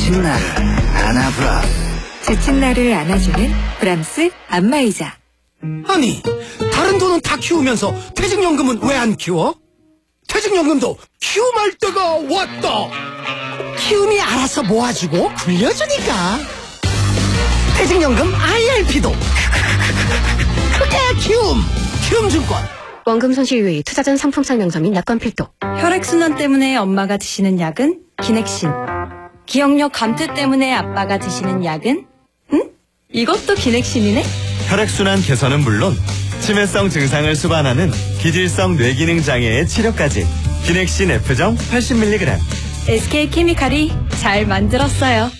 지친 나를 안아봐. 지친 나를 안아주는 브람스 안마의자. 아니, 다른 돈은 다 키우면서 퇴직연금은 왜 안 키워? 퇴직연금도 키움할 때가 왔다. 키움이 알아서 모아주고 굴려주니까. 퇴직연금 IRP도 크게 키움증권. 원금 손실 유의, 투자 전 상품 설명서 및 약관 필독. 혈액순환 때문에 엄마가 드시는 약은 기넥신. 기억력 감퇴 때문에 아빠가 드시는 약은? 이것도 기넥신이네? 혈액순환 개선은 물론 치매성 증상을 수반하는 기질성 뇌기능 장애의 치료까지. 기넥신 F정 80mg. SK케미칼이 잘 만들었어요.